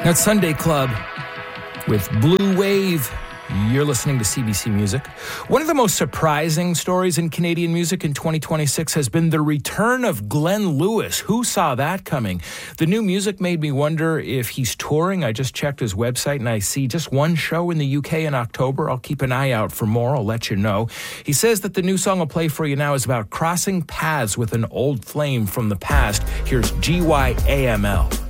That's Sunday Club with Blue Wave. You're listening to CBC Music. One of the most surprising stories in Canadian music in 2026 has been the return of Glenn Lewis. Who saw that coming? The new music made me wonder if he's touring. I just checked his website and I see just one show in the UK in October. I'll keep an eye out for more. I'll let you know. He says that the new song I'll play for you now is about crossing paths with an old flame from the past. Here's GYAML.